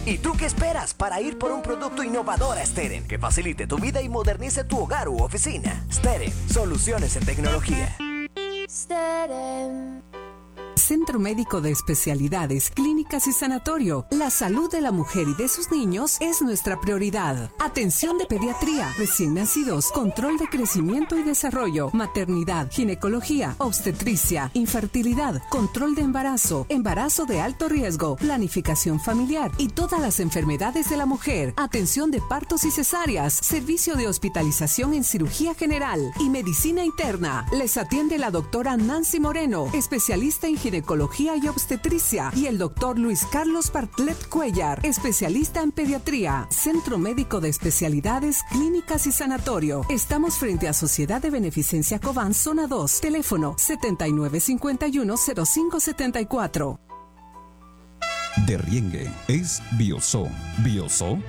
¿Y tú qué esperas para ir por un producto innovador a Steren que facilite tu vida y modernice tu hogar u oficina? Steren, soluciones en tecnología. Steren. Centro Médico de Especialidades, Clínicas y Sanatorio. La salud de la mujer y de sus niños es nuestra prioridad. Atención de pediatría, recién nacidos, control de crecimiento y desarrollo, maternidad, ginecología, obstetricia, infertilidad, control de embarazo, embarazo de alto riesgo, planificación familiar y todas las enfermedades de la mujer. Atención de partos y cesáreas, servicio de hospitalización en cirugía general y medicina interna. Les atiende la doctora Nancy Moreno, especialista en ginecología y obstetricia, y el doctor Luis Carlos Bartlett Cuellar, especialista en pediatría. Centro Médico de Especialidades, Clínicas y Sanatorio. Estamos frente a Sociedad de Beneficencia Cobán, Zona 2. Teléfono 7951-0574. Derriengue es Bioso. Bioso